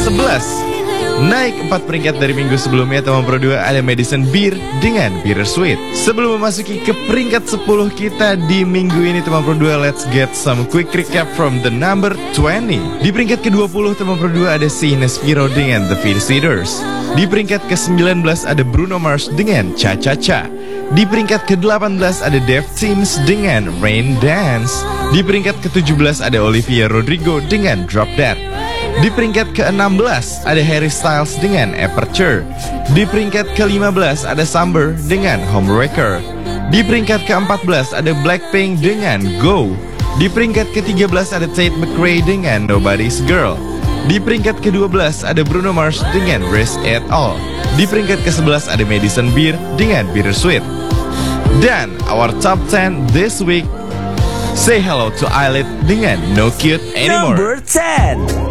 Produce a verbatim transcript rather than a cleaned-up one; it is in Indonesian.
sebelas. Naik empat peringkat dari minggu sebelumnya, teman Pro dua ada Madison Beer dengan Bittersweet. Sebelum memasuki ke peringkat sepuluh kita di minggu ini, teman Pro dua, let's get some quick recap from the number twenty. Di peringkat ke dua puluh, teman Pro dua ada Sinespiro dengan The Visitors. Di peringkat ke sembilan belas ada Bruno Mars dengan Cha Cha Cha. Di peringkat ke delapan belas ada Deftones dengan Rain Dance. Di peringkat ke tujuh belas ada Olivia Rodrigo dengan Drop That. Di peringkat ke enam belas ada Harry Styles dengan Aperture. Di peringkat ke lima belas ada Summer dengan Homewrecker. Di peringkat ke empat belas ada Blackpink dengan Go. Di peringkat ke tiga belas ada Tate McRae dengan Nobody's Girl. Di peringkat ke dua belas ada Bruno Mars dengan Risk It All. Di peringkat ke sebelas ada Madison Beer dengan Bittersweet. Dan our top ten this week, say hello to Eyelid dengan No Cute Anymore. Number ten.